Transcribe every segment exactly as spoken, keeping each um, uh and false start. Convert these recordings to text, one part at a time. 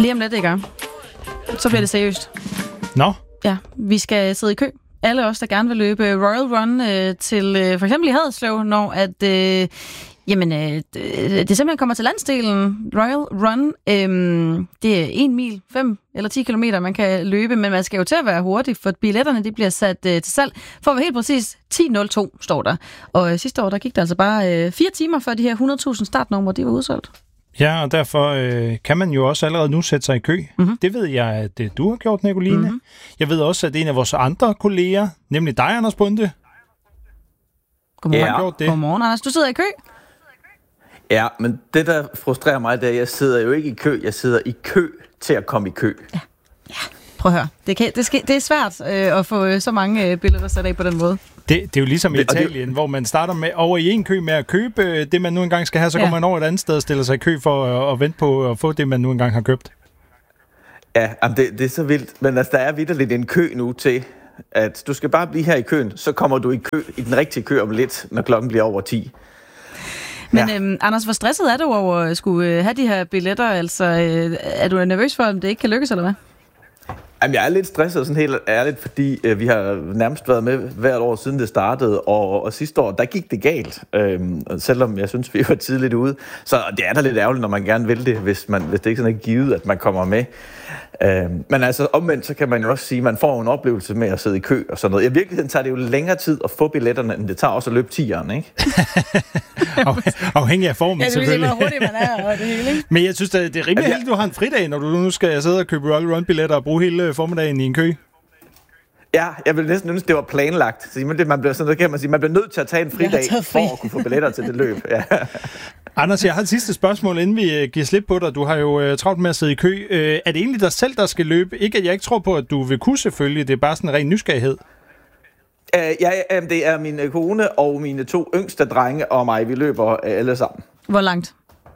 Lige om lidt, ikke? Så bliver det seriøst. Nå? Ja, vi skal sidde i kø. Alle os, der gerne vil løbe Royal Run øh, til øh, for eksempel i Haderslev, når at, øh, jamen, øh, det simpelthen kommer til landsdelen Royal Run. Øh, det er en mil, fem eller ti kilometer, man kan løbe, men man skal jo til at være hurtig, for billetterne de bliver sat øh, til salg. For at være helt præcis, ti nul to står der. Og øh, sidste år, der gik der altså bare øh, fire timer, før de her hundrede tusind startnumre, de var udsolgt. Ja, og derfor øh, kan man jo også allerede nu sætte sig i kø. Mm-hmm. Det ved jeg, at det, du har gjort, Nicoline. Mm-hmm. Jeg ved også, at en af vores andre kolleger, nemlig dig, Anders Bunde, Godmorgen. har gjort det. Godmorgen, Anders. Du sidder i kø? Ja, men det, der frustrerer mig, det er, at jeg sidder jo ikke i kø. Jeg sidder i kø til at komme i kø. Ja, ja. Prøv at høre. Det, kan, det, skal, det er svært øh, at få så mange øh, billeder sat af på den måde. Det, det er jo ligesom i Italien, det, hvor man starter med over i en kø med at købe det, man nu engang skal have, så ja. går man over et andet sted og stiller sig i kø for at, at vente på at få det, man nu engang har købt. Ja, det, det er så vildt. Men altså, der er vitterligt en kø nu til, at du skal bare blive her i køen, så kommer du i kø i den rigtige kø om lidt, når klokken bliver over ti. Men ja. øhm, Anders, hvor stresset er du over at skulle øh, have de her billetter? Altså, øh, er du nervøs for, om det ikke kan lykkes, eller hvad? Jamen, jeg er lidt stresset, sådan helt ærligt, fordi øh, vi har nærmest været med hvert år, siden det startede, og, og sidste år, der gik det galt, øhm, selvom jeg synes, vi var tidligt ude. Så det er da lidt ærgerligt, når man gerne vil det, hvis, man, hvis det ikke sådan er givet, at man kommer med. Øhm, men altså, omvendt, så kan man jo også sige, at man får en oplevelse med at sidde i kø og sådan noget. I virkeligheden tager det jo længere tid at få billetterne, end det tager også at løbe tieren, ikke? Afhængig af formen, ja, selvfølgelig. Ja, det er hurtigt, man er, og det hele, ikke? Men jeg synes, det er rimelig heldigt, du har en fridag, når du nu skal sidde og købe Royal Run-billetter og bruge hele formiddagen i en kø. Ja, jeg vil næsten ønske, det var planlagt. Så man bliver, sådan, kan man, sige, man bliver nødt til at tage en fridag fri. for at kunne få billetter til det løb. Ja. Anders, jeg har et sidste spørgsmål, inden vi giver slip på dig. Du har jo uh, travlt med at sidde i kø. Uh, er det egentlig dig selv, der skal løbe? Ikke, at jeg ikke tror på, at du vil kunne selvfølgelig. Det er bare sådan en ren nysgerrighed. Uh, ja, uh, det er min kone og mine to yngste drenge og mig. Vi løber uh, alle sammen. Hvor langt?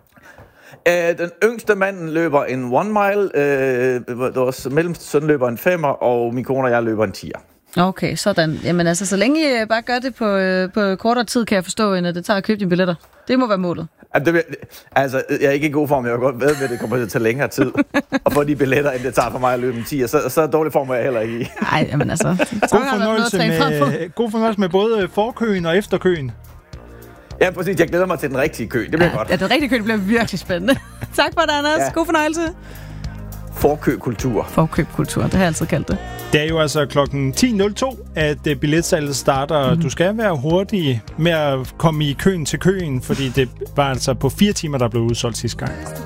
Uh, den yngste mand løber en one mile. Uh, vores mellemste søn løber en femmer, og min kone og jeg løber en tier. Okay, sådan. Jamen altså, så længe I bare gør det på, på kortere tid, kan jeg forstå, end at det tager at købe dine billetter. Det må være målet. Altså, jeg er ikke i god form, jeg er godt ved, at det kommer til at tage længere tid at få de billetter, end det tager for mig at løbe en tier. Så, så dårlig form er jeg heller ikke i. Nej, jamen altså. God fornøjelse, med, god fornøjelse med både forkøen og efterkøen. Ja, præcis. Jeg glæder mig til den rigtige kø. Det bliver ja, godt. Ja, den rigtige kø, det bliver virkelig spændende. Tak for det, Anders. Ja. God fornøjelse. Forkøkultur. Forkøbkultur, det har jeg altid kaldt det. Det er jo altså klokken ti nul to, at billetsalget starter. Mm-hmm. Du skal være hurtig med at komme i køen til køen, fordi det var altså på fire timer, der blev udsolgt sidste gang.